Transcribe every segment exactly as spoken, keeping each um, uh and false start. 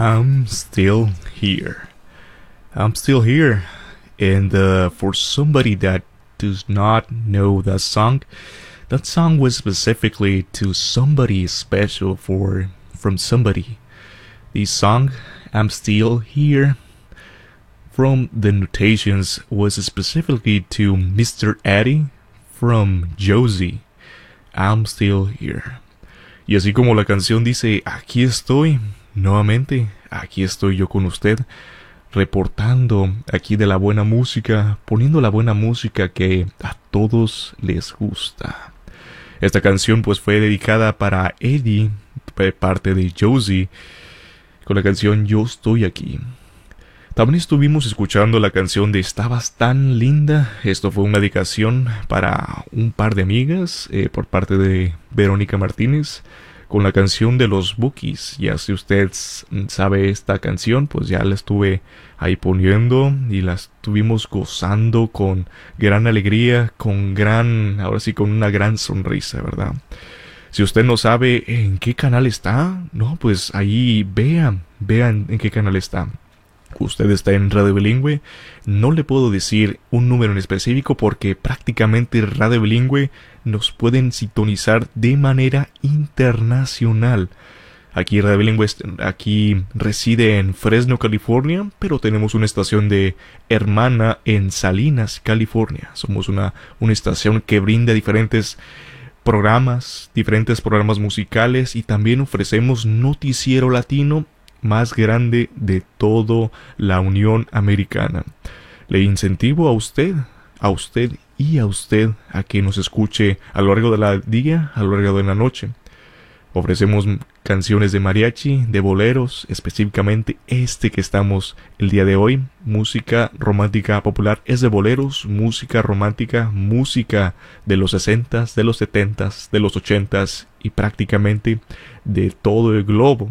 I'm still here. I'm still here. And uh, for somebody that does not know that song, that song was specifically to somebody special for from somebody. The song, I'm Still Here, from the notations was specifically to mister Eddie from Josie. I'm still here. Y así como la canción dice, aquí estoy, nuevamente, aquí estoy yo con usted, reportando aquí de la buena música, poniendo la buena música que a todos les gusta. Esta canción pues fue dedicada para Eddie, de parte de Josie, con la canción Yo Estoy Aquí. También estuvimos escuchando la canción de Estabas Tan Linda. Esto fue una dedicación para un par de amigas eh, por parte de Verónica Martínez, con la canción de los Bookies. Ya si usted sabe esta canción, pues ya la estuve ahí poniendo y la estuvimos gozando con gran alegría, con gran, ahora sí con una gran sonrisa, ¿verdad? Si usted no sabe en qué canal está, no, pues ahí vean, vean en qué canal está. Usted está en Radio Bilingüe. No le puedo decir un número en específico porque prácticamente Radio Bilingüe nos pueden sintonizar de manera internacional. Aquí Radio Bilingüe aquí reside en Fresno, California, pero tenemos una estación de hermana en Salinas, California. Somos una, una estación que brinda diferentes programas, diferentes programas musicales, y también ofrecemos noticiero latino más grande de toda la Unión Americana. Le incentivo a usted, a usted y a usted a que nos escuche a lo largo del día, a lo largo de la noche. Ofrecemos canciones de mariachi, de boleros, específicamente este que estamos el día de hoy. Música romántica popular es de boleros, música romántica, música de los sesentas, de los setentas, de los ochentas y prácticamente de todo el globo.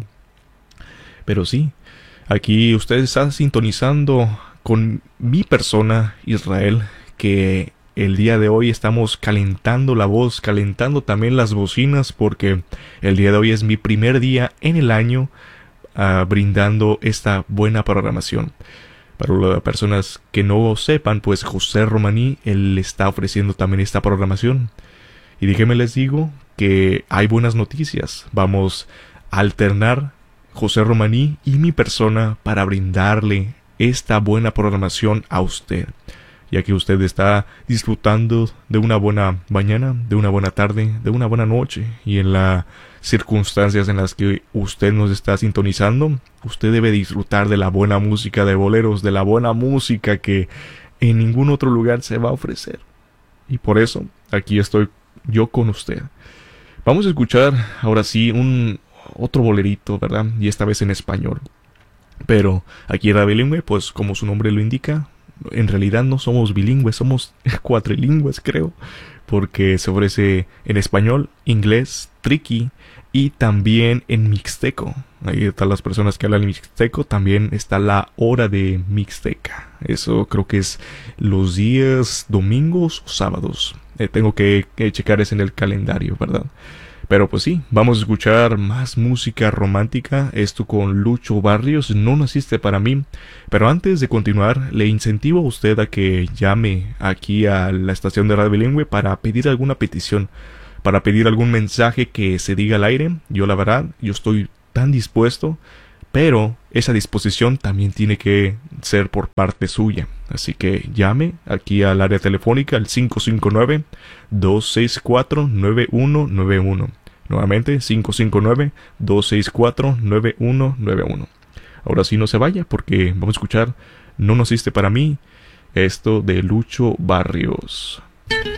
Pero sí, aquí usted está sintonizando con mi persona, Israel, que el día de hoy estamos calentando la voz, calentando también las bocinas, porque el día de hoy es mi primer día en el año uh, brindando esta buena programación. Para las personas que no sepan, pues José Romaní, él está ofreciendo también esta programación. Y déjenme les digo que hay buenas noticias. Vamos a alternar José Romaní y mi persona para brindarle esta buena programación a usted, ya que usted está disfrutando de una buena mañana, de una buena tarde, de una buena noche, y en las circunstancias en las que usted nos está sintonizando, usted debe disfrutar de la buena música de boleros, de la buena música que en ningún otro lugar se va a ofrecer. Y por eso aquí estoy yo con usted. Vamos a escuchar ahora sí un otro bolerito, ¿verdad? Y esta vez en español. Pero aquí en Radio Bilingüe, pues como su nombre lo indica, en realidad no somos bilingües, somos cuatrilingües, creo, porque se ofrece en español, inglés, triqui y también en mixteco. Ahí están las personas que hablan mixteco, también está la hora de mixteca. Eso creo que es los días domingos o sábados. Eh, tengo que, que checar eso en el calendario, ¿verdad? Pero pues sí, vamos a escuchar más música romántica, esto con Lucho Barrios, No Naciste Para Mí. Pero antes de continuar, le incentivo a usted a que llame aquí a la estación de Radio Bilingüe para pedir alguna petición, para pedir algún mensaje que se diga al aire. Yo la verdad, yo estoy tan dispuesto, pero esa disposición también tiene que ser por parte suya. Así que llame aquí al área telefónica al cinco cinco nueve, dos seis cuatro, nueve uno nueve uno. Nuevamente, cinco cinco nueve, dos seis cuatro, nueve uno nueve uno. Ahora sí no se vaya porque vamos a escuchar No Naciste Para Mí, esto de Lucho Barrios.